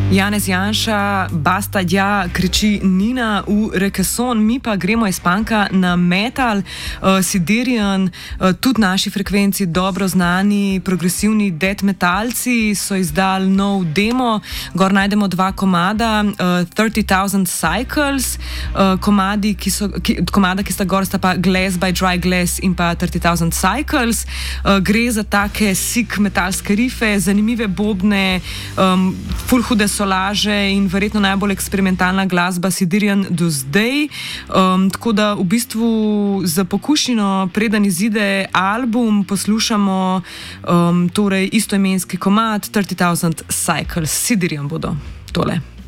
Janez Janša, basta ja, kriči Nina v Rekeson, mi pa gremo iz panka na metal. Siderian, tudi naši frekvenci dobro znani, progresivni death metalci so izdali nov demo, gor najdemo dva komada, 30,000 Cycles, komada, ki sta gor, sta pa Glass by Dry Glass in pa 30,000 Cycles. Gre za take sick metalske rife, zanimive bobne, full hude solaže in verjetno najbolj eksperimentalna glasba Siderian do zdaj. Tako da v bistvu za pokušnino, preden izide album, poslušamo torej istoimenski komad 30,000 Cycles. Siderian bodo tole.